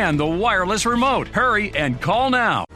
and the wireless remote. Hurry and call now.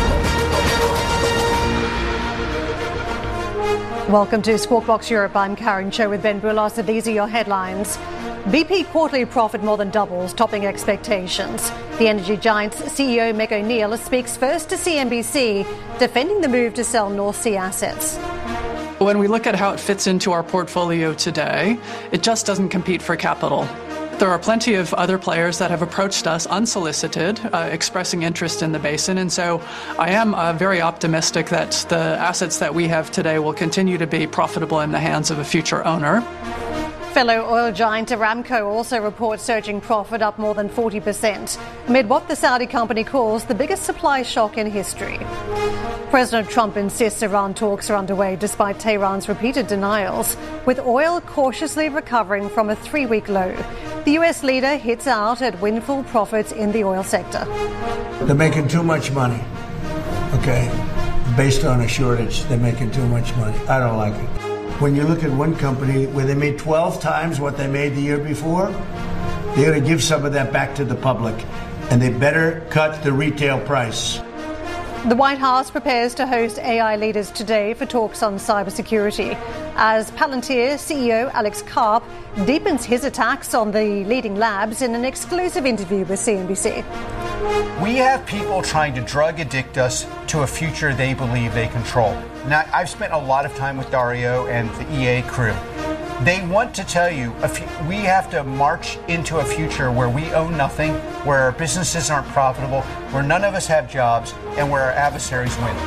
Welcome to Squawk Box Europe. I'm Karen Cho with Ben Boulos. These are your headlines. BP quarterly profit more than doubles, topping expectations. The energy giant's CEO Meg O'Neill speaks first to CNBC, defending the move to sell North Sea assets. When we look at how it fits into our portfolio today, it just doesn't compete for capital. There are plenty of other players that have approached us unsolicited, expressing interest in the basin, and so I am very optimistic that the assets that we have today will continue to be profitable in the hands of a future owner. Fellow oil giant Aramco also reports surging profit up more than 40%, amid what the Saudi company calls the biggest supply shock in history. President Trump insists Iran talks are underway despite Tehran's repeated denials, with oil cautiously recovering from a 3-week low. The US leader hits out at windfall profits in the oil sector. They're making too much money, okay? Based on a shortage, they're making too much money. I don't like it. When you look at one company where they made 12 times what they made the year before, they're going to give some of that back to the public, and they better cut the retail price. The White House prepares to host AI leaders today for talks on cybersecurity, as Palantir CEO Alex Karp deepens his attacks on the leading labs in an exclusive interview with CNBC. We have people trying to drug addict us to a future they believe they control. Now, I've spent a lot of time with Dario and the EA crew. They want to tell you we have to march into a future where we own nothing, where our businesses aren't profitable, where none of us have jobs, and where our adversaries win.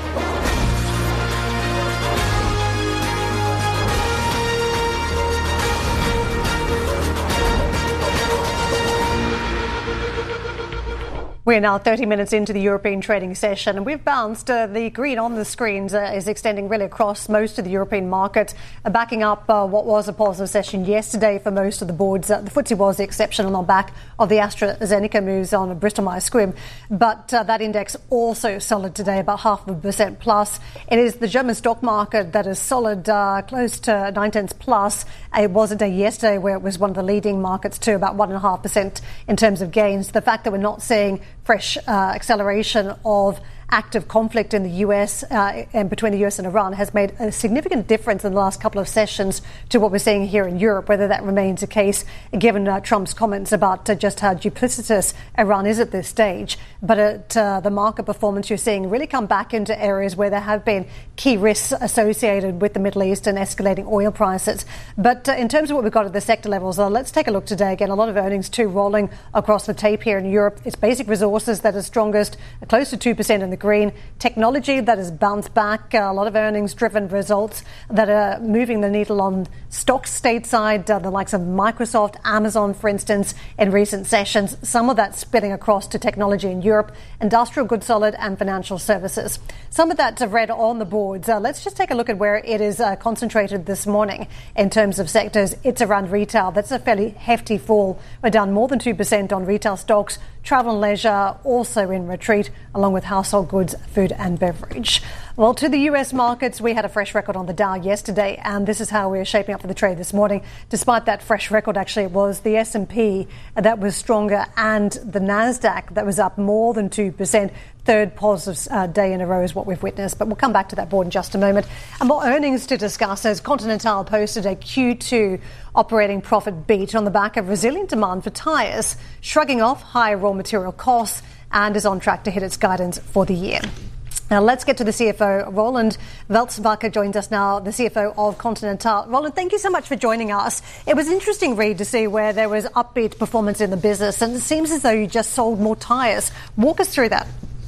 We're now 30 minutes into the European trading session, and we've bounced. The green on the screens is extending really across most of the European market, backing up what was a positive session yesterday for most of the boards. The FTSE was the exception on the back of the AstraZeneca moves on Bristol Myers Squibb, but that index also solid today, about 0.5% plus. It is the German stock market that is solid, close to 9/10 plus. It was a day yesterday where it was one of the leading markets too, about 1.5% in terms of gains. The fact that we're not seeing fresh acceleration of active conflict in the US and between the US and Iran has made a significant difference in the last couple of sessions to what we're seeing here in Europe, whether that remains the case given Trump's comments about just how duplicitous Iran is at this stage. But at the market performance, you're seeing really come back into areas where there have been key risks associated with the Middle East and escalating oil prices. But in terms of what we've got at the sector levels, let's take a look today. Again, a lot of earnings too rolling across the tape here in Europe. It's basic resources that are strongest, close to 2% in the green. Technology that has bounced back, a lot of earnings-driven results that are moving the needle on stocks stateside, the likes of Microsoft, Amazon, for instance, in recent sessions. Some of that spilling across to technology in Europe, industrial goods solid, and financial services. Some of that read on the boards. Let's just take a look at where it is concentrated this morning in terms of sectors. It's around retail. That's a fairly hefty fall. We're down more than 2% on retail stocks. Travel and leisure also in retreat, along with household goods, food and beverage. Well, to the US markets, we had a fresh record on the Dow yesterday, and this is how we're shaping up for the trade this morning. Despite that fresh record, actually, it was the S&P that was stronger and the NASDAQ that was up more than 2%. Third positive day in a row is what we've witnessed, but we'll come back to that board in just a moment. And more earnings to discuss as Continental posted a Q2 operating profit beat on the back of resilient demand for tyres, shrugging off higher raw material costs, and is on track to hit its guidance for the year. Now, let's get to the CFO. Roland Welzbacher joins us now, the CFO of Continental. Roland, thank you so much for joining us. It was interesting, Reid, to see where there was upbeat performance in the business, and it seems as though you just sold more tyres. Walk us through that.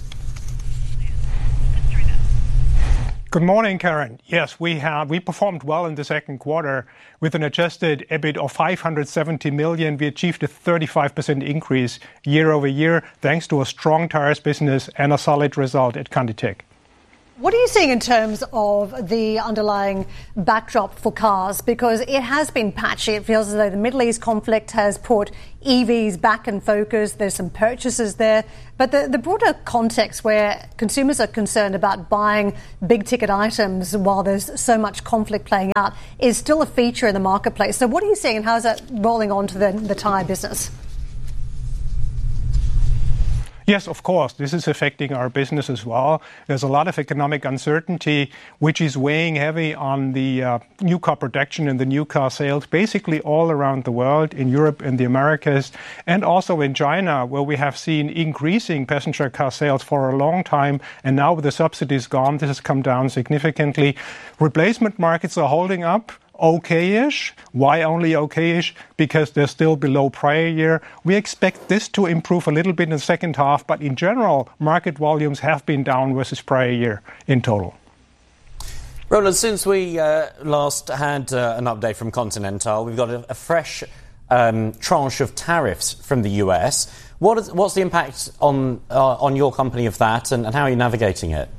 Good morning, Karen. Yes, we performed well in the second quarter with an adjusted EBIT of 570 million. We achieved a 35% increase year over year, thanks to a strong tires business and a solid result at ContiTech. What are you seeing in terms of the underlying backdrop for cars? Because it has been patchy. It feels as though the Middle East conflict has put EVs back in focus. There's some purchases there. But the broader context where consumers are concerned about buying big ticket items while there's so much conflict playing out is still a feature in the marketplace. So what are you seeing and how is that rolling on to the tyre business? Yes, of course. This is affecting our business as well. There's a lot of economic uncertainty, which is weighing heavy on the new car production and the new car sales, basically all around the world, in Europe and the Americas, and also in China, where we have seen increasing passenger car sales for a long time. And now with the subsidies gone, this has come down significantly. Replacement markets are holding up. Okay-ish. Why only okay-ish? Because they're still below prior year. We expect this to improve a little bit in the second half, but in general, market volumes have been down versus prior year in total. Roland, since we last had an update from Continental, we've got a fresh tranche of tariffs from the US. What's the impact on your company of that, and how are you navigating it?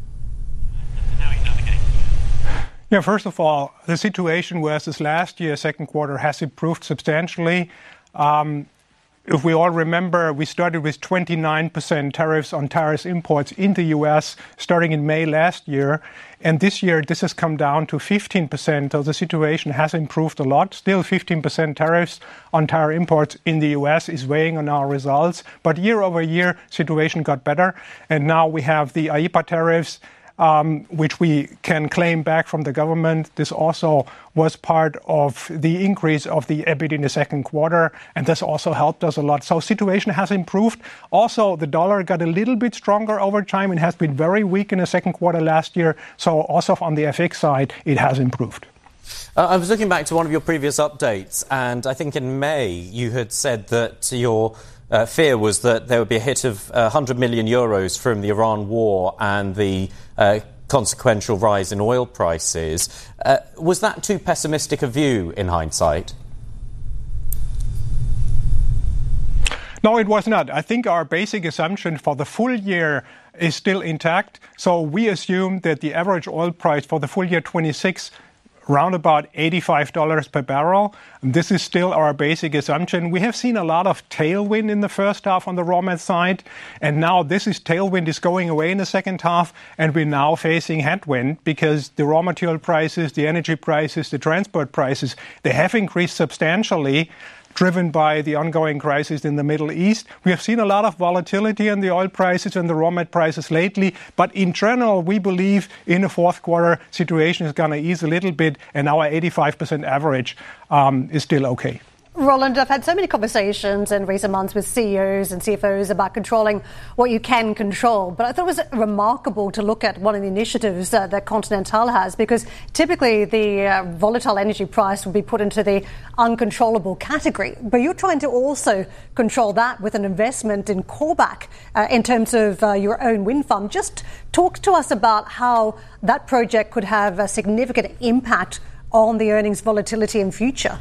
Yeah, first of all, the situation versus last year, second quarter, has improved substantially. If we all remember, we started with 29% tariffs on tariffs imports in the U.S. starting in May last year. And this year, this has come down to 15%. So the situation has improved a lot. Still 15% tariffs on tire imports in the U.S. is weighing on our results. But year over year, situation got better. And now we have the IEEPA tariffs, which we can claim back from the government. This also was part of the increase of the EBIT in the second quarter, and this also helped us a lot. So situation has improved. Also, the dollar got a little bit stronger over time. It has been very weak in the second quarter last year. So also on the FX side, it has improved. I was looking back to one of your previous updates, and I think in May you had said that your fear was that there would be a hit of 100 million euros from the Iran war and the consequential rise in oil prices. Was that too pessimistic a view in hindsight? No, it was not. I think our basic assumption for the full year is still intact. So we assume that the average oil price for the full year 26 around about $85 per barrel. This is still our basic assumption. We have seen a lot of tailwind in the first half on the raw mat side, and now tailwind is going away in the second half, and we're now facing headwind because the raw material prices, the energy prices, the transport prices, they have increased substantially, driven by the ongoing crisis in the Middle East. We have seen a lot of volatility in the oil prices and the raw mat prices lately, but in general, we believe in the fourth quarter, situation is going to ease a little bit, and our 85% average is still okay. Roland, I've had so many conversations in recent months with CEOs and CFOs about controlling what you can control. But I thought it was remarkable to look at one of the initiatives that Continental has, because typically the volatile energy price would be put into the uncontrollable category. But you're trying to also control that with an investment in Korbach in terms of your own wind farm. Just talk to us about how that project could have a significant impact on the earnings volatility in future.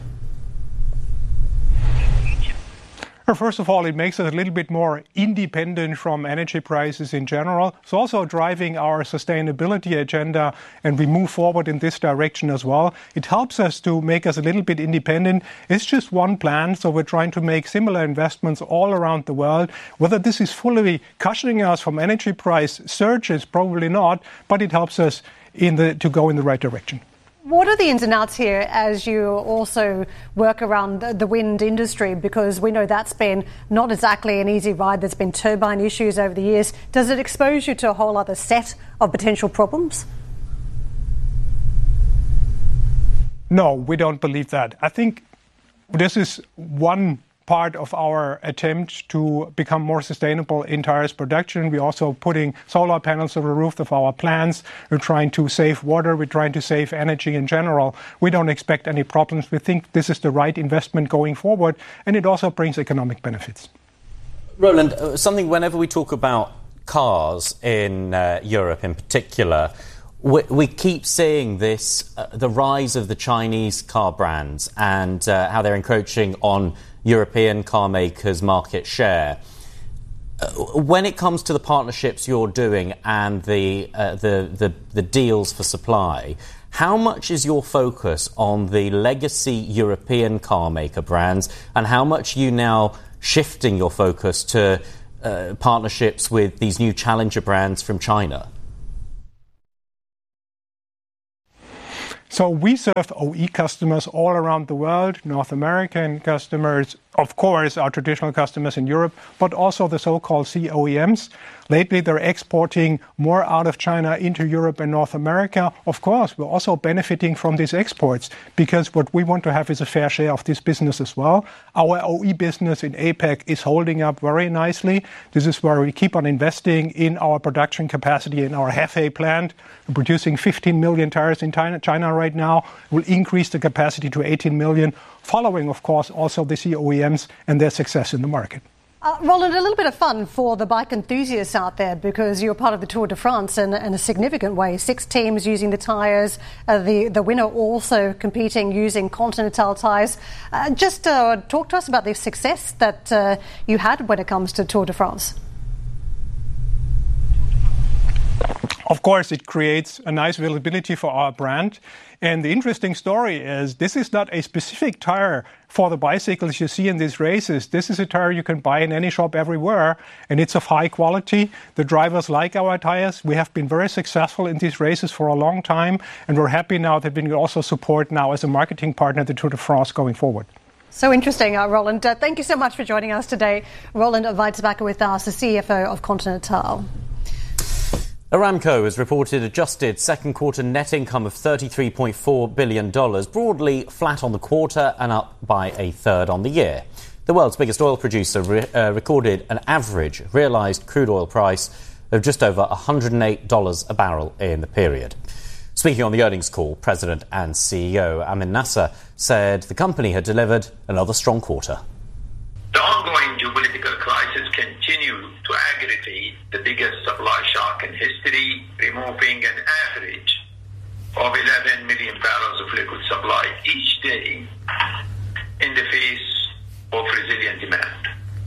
First of all, it makes us a little bit more independent from energy prices in general. It's also driving our sustainability agenda, and we move forward in this direction as well. It helps us to make us a little bit independent. It's just one plan, so we're trying to make similar investments all around the world. Whether this is fully cushioning us from energy price surges, probably not, but it helps us to go in the right direction. What are the ins and outs here as you also work around the wind industry? Because we know that's been not exactly an easy ride. There's been turbine issues over the years. Does it expose you to a whole other set of potential problems? No, we don't believe that. I think this is one part of our attempt to become more sustainable in tires production. We're also putting solar panels on the roof of our plants. We're trying to save water. We're trying to save energy in general. We don't expect any problems. We think this is the right investment going forward, and it also brings economic benefits. Roland, something whenever we talk about cars in Europe in particular, we keep seeing this, the rise of the Chinese car brands and how they're encroaching on European car makers' market share. When it comes to the partnerships you're doing and the deals for supply, how much is your focus on the legacy European car maker brands, and how much are you now shifting your focus to partnerships with these new challenger brands from China? So we serve OE customers all around the world, North American customers, of course, our traditional customers in Europe, but also the so-called COEMs. Lately, they're exporting more out of China into Europe and North America. Of course, we're also benefiting from these exports because what we want to have is a fair share of this business as well. Our OE business in APAC is holding up very nicely. This is where we keep on investing in our production capacity in our Hefei plant. We're producing 15 million tires in China right now. We'll increase the capacity to 18 million, following, of course, also the COEMs and their success in the market. Roland, a little bit of fun for the bike enthusiasts out there because you're part of the Tour de France in a significant way. 6 teams using the tyres, the winner also competing using Continental tyres. Just talk to us about the success that you had when it comes to Tour de France. Of course, it creates a nice visibility for our brand. And the interesting story is this is not a specific tire for the bicycles you see in these races. This is a tire you can buy in any shop everywhere, and it's of high quality. The drivers like our tires. We have been very successful in these races for a long time, and we're happy now that we can also support now as a marketing partner the Tour de France going forward. So interesting, Roland. Thank you so much for joining us today. Roland Weitzbacher with us, the CFO of Continental. Aramco has reported adjusted second quarter net income of $33.4 billion, broadly flat on the quarter and up by a third on the year. The world's biggest oil producer recorded an average realised crude oil price of just over $108 a barrel in the period. Speaking on the earnings call, President and CEO Amin Nasser said the company had delivered another strong quarter. The ongoing geopolitical crisis continues to aggravate the biggest supply shock in history, removing an average of 11 million barrels of liquid supply each day in the face of resilient demand.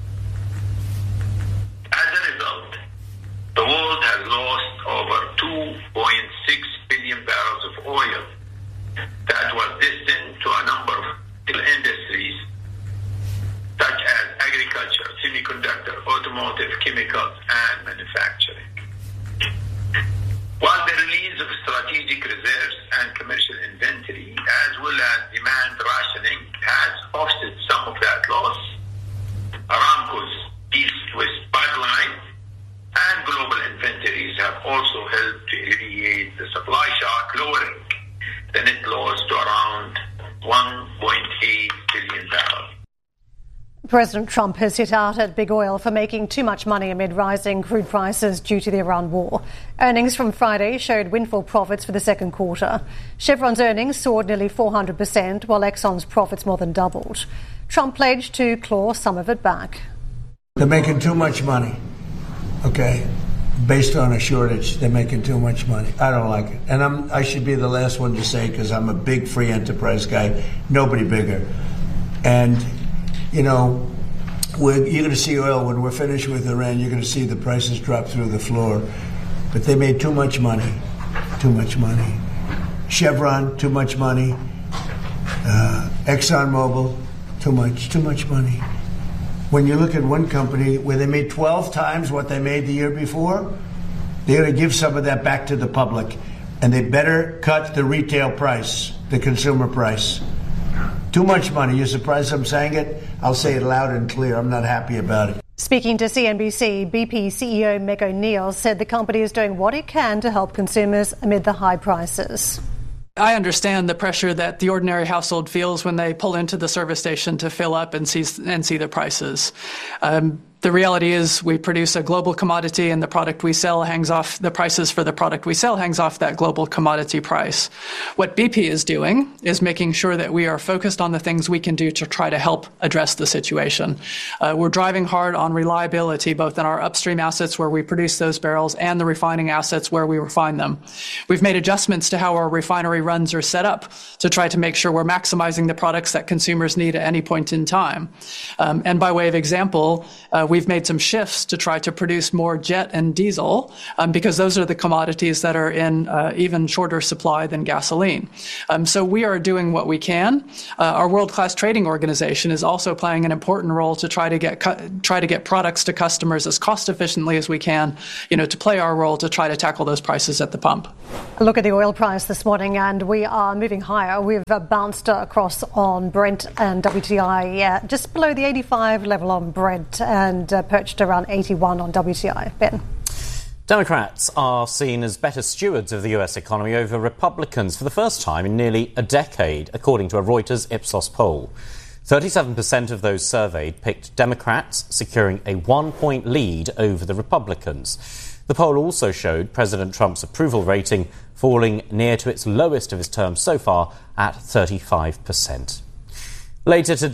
As a result, the world has lost over 2.6 billion barrels of oil that was destined to a number of industries such as agriculture, semiconductor, automotive, chemicals, and manufacturing. While the release of strategic reserves and commercial inventory, as well as demand rationing, has offset some of that loss, Aramco's East-West pipeline and global inventories have also helped to alleviate the supply shock, lowering the net loss to around 1.8 billion barrels. President Trump has hit out at Big Oil for making too much money amid rising crude prices due to the Iran war. Earnings from Friday showed windfall profits for the second quarter. Chevron's earnings soared nearly 400%, while Exxon's profits more than doubled. Trump pledged to claw some of it back. They're making too much money, okay? Based on a shortage, they're making too much money. I don't like it. And I should be the last one to say, because I'm a big free enterprise guy, nobody bigger. And you know, you're going to see oil when we're finished with Iran. You're going to see the prices drop through the floor. But they made too much money. Too much money. Chevron, too much money. ExxonMobil, too much money. When you look at one company where they made 12 times what they made the year before, they're going to give some of that back to the public. And they better cut the retail price, the consumer price. Too much money. You're surprised I'm saying it? I'll say it loud and clear. I'm not happy about it. Speaking to CNBC, BP CEO Meg O'Neill said the company is doing what it can to help consumers amid the high prices. I understand the pressure that the ordinary household feels when they pull into the service station to fill up and see the prices. The reality is we produce a global commodity and the product we sell hangs off, the prices for the product we sell hangs off that global commodity price. What BP is doing is making sure that we are focused on the things we can do to try to help address the situation. We're driving hard on reliability, both in our upstream assets where we produce those barrels and the refining assets where we refine them. We've made adjustments to how our refinery runs are set up to try to make sure we're maximizing the products that consumers need at any point in time. And by way of example, we've made some shifts to try to produce more jet and diesel because those are the commodities that are in even shorter supply than gasoline. So we are doing what we can. Our world-class trading organization is also playing an important role to try to get products to customers as cost efficiently as we can, to play our role to try to tackle those prices at the pump. Look at the oil price this morning, and we are moving higher. We've bounced across on Brent and WTI, just below the 85 level on Brent and perched around 81 on WTI. Ben. Democrats are seen as better stewards of the US economy over Republicans for the first time in nearly a decade, according to a Reuters Ipsos poll. 37% of those surveyed picked Democrats, securing a 1-point lead over the Republicans. The poll also showed President Trump's approval rating falling near to its lowest of his term so far at 35%. Later today,